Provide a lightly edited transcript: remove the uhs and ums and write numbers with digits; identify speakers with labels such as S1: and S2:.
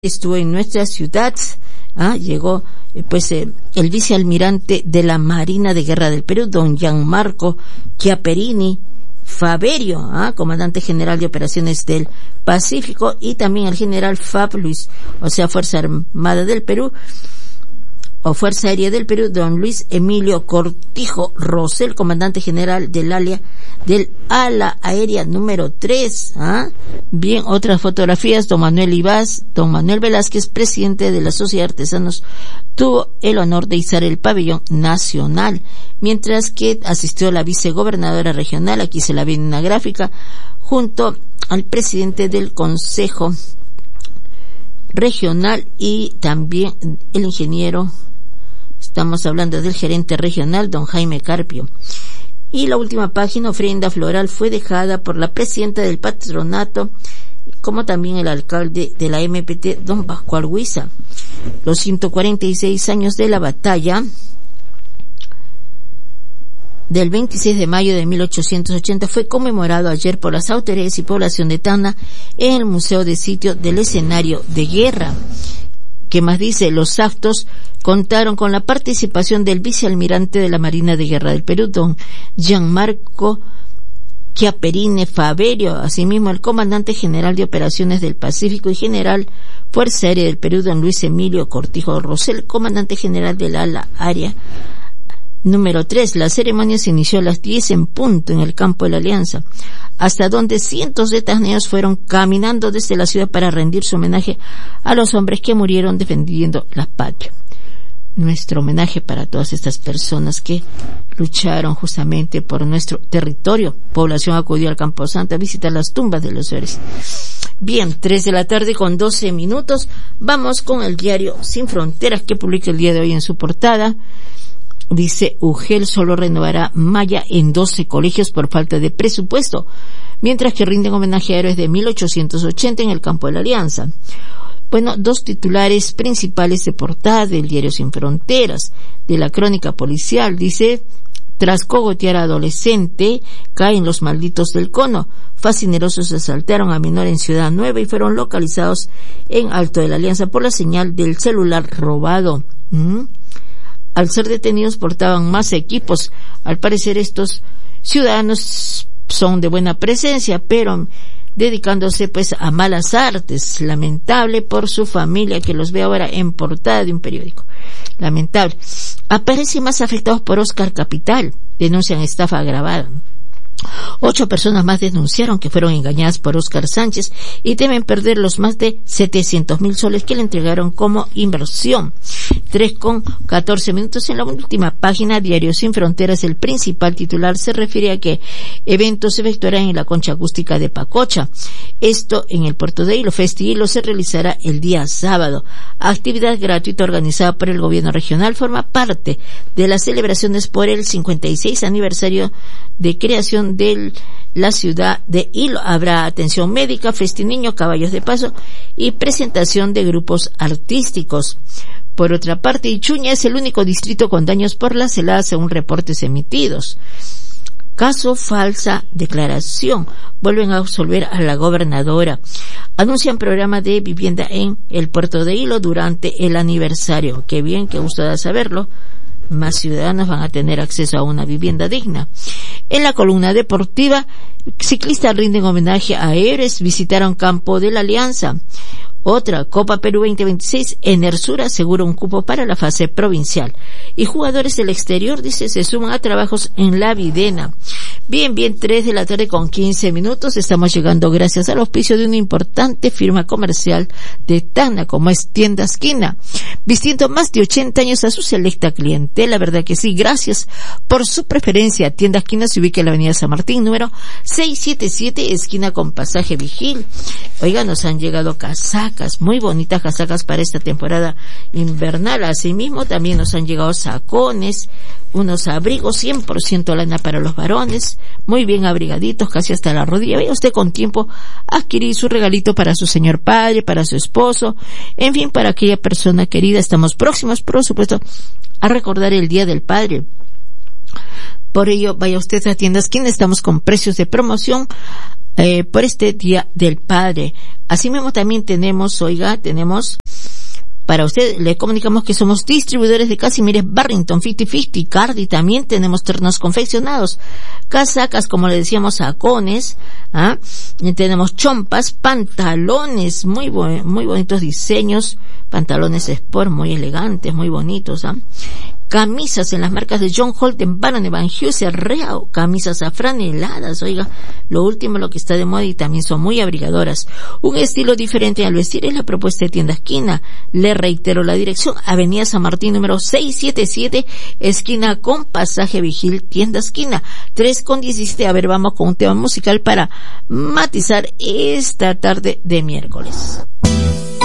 S1: estuvo en nuestra ciudad. Llegó el vicealmirante de la Marina de Guerra del Perú, don Gianmarco Chiaperini Faverio, comandante general de operaciones del Pacífico, y también el general FAP Luis, o sea, Fuerza Armada del Perú, o Fuerza Aérea del Perú, don Luis Emilio Cortijo Rosell, comandante general del ala aérea número 3. Bien, otras fotografías, don Manuel Ibaz, don Manuel Velázquez, presidente de la Sociedad de Artesanos, tuvo el honor de izar el pabellón nacional, mientras que asistió la vicegobernadora regional, aquí se la ve en una gráfica, junto al presidente del Consejo Regional y también el ingeniero, estamos hablando del gerente regional, don Jaime Carpio. Y la última página, ofrenda floral, fue dejada por la presidenta del patronato, como también el alcalde de la MPT, don Pascual Huiza. Los 146 años de la batalla del 26 de mayo de 1880 fue conmemorado ayer por las autoridades y población de Tacna en el Museo de Sitio del Escenario de Guerra. ¿Qué más dice? Los actos contaron con la participación del vicealmirante de la Marina de Guerra del Perú, don Gianmarco Chiaperini Faverio, asimismo el comandante general de operaciones del Pacífico y general Fuerza Aérea del Perú, don Luis Emilio Cortijo Rosell, comandante general del ala área número 3. La ceremonia se inició a las 10 en punto en el campo de la Alianza, hasta donde cientos de tacneños fueron caminando desde la ciudad para rendir su homenaje a los hombres que murieron defendiendo la patria. Nuestro homenaje para todas estas personas que lucharon justamente por nuestro territorio. Población acudió al Camposanto a visitar las tumbas de los héroes. Bien, 3 de la tarde con 12 minutos. Vamos con el diario Sin Fronteras, que publica el día de hoy en su portada. Dice, UGEL solo renovará malla en 12 colegios por falta de presupuesto, mientras que rinden homenaje a héroes de 1880 en el campo de la Alianza. Bueno, dos titulares principales de portada del diario Sin Fronteras, de la crónica policial. Dice, tras cogotear a adolescente, caen los malditos del cono. Fascinerosos asaltaron a menor en Ciudad Nueva y fueron localizados en Alto de la Alianza por la señal del celular robado. Al ser detenidos portaban más equipos. Al parecer estos ciudadanos son de buena presencia, pero dedicándose pues a malas artes. Lamentable por su familia, que los ve ahora en portada de un periódico. Lamentable. Aparecen más afectados por Oscar Capital. Denuncian estafa agravada. 8 personas más denunciaron que fueron engañadas por Óscar Sánchez y temen perder los más de 700,000 soles que le entregaron como inversión. 3:14 minutos. En la última página, Diario Sin Fronteras, el principal titular se refiere a que eventos se efectuarán en la concha acústica de Pacocha. Esto en el puerto de Hilo. Hilo se realizará el día sábado. Actividad gratuita organizada por el gobierno regional, forma parte de las celebraciones por el 56 aniversario de creación de la ciudad de Hilo. Habrá atención médica, festín niño, caballos de paso y presentación de grupos artísticos. Por otra parte, Ichuña es el único distrito con daños por las heladas según reportes emitidos. Caso falsa declaración. Vuelven a absolver a la gobernadora. Anuncian programa de vivienda en el puerto de Hilo durante el aniversario. Qué bien, qué gusto de saberlo. Más ciudadanos van a tener acceso a una vivienda digna. En la columna deportiva, ciclistas rinden homenaje a héroes, visitaron campo de la Alianza. Otra, Copa Perú 2026, Enersur asegura un cupo para la fase provincial. Y jugadores del exterior, dice, se suman a trabajos en la Videna. Bien, 3 de la tarde con 15 minutos. Estamos llegando gracias al auspicio de una importante firma comercial de Tacna, como es Tienda Esquina, vistiendo más de 80 años a su selecta clientela. La verdad que sí, gracias por su preferencia. Tienda Esquina se ubica en la avenida San Martín, número 677, esquina con pasaje Vigil. Oiga, nos han llegado casacas, muy bonitas casacas para esta temporada invernal. Asimismo, también nos han llegado sacones, unos abrigos 100% lana para los varones, muy bien abrigaditos, casi hasta la rodilla. Vaya usted con tiempo a adquirir su regalito para su señor padre, para su esposo, en fin, para aquella persona querida. Estamos próximos, por supuesto, a recordar el Día del Padre. Por ello, vaya usted a Tienda Esquina, estamos con precios de promoción por este Día del Padre. Asimismo también tenemos para usted, le comunicamos que somos distribuidores de Casimires, Barrington, 50-50, Cardi. También tenemos ternos confeccionados, casacas, como le decíamos, sacones, tenemos chompas, pantalones, muy bonitos diseños, pantalones sport, muy elegantes, muy bonitos, camisas en las marcas de John Holden, Barone, Van Heusen, Real, camisas afraneladas, oiga, lo último, lo que está de moda, y también son muy abrigadoras. Un estilo diferente al vestir es la propuesta de Tienda Esquina. Le reitero la dirección: Avenida San Martín número 677, esquina con Pasaje Vigil, Tienda Esquina, 3:17. A ver, vamos con un tema musical para matizar esta tarde de miércoles.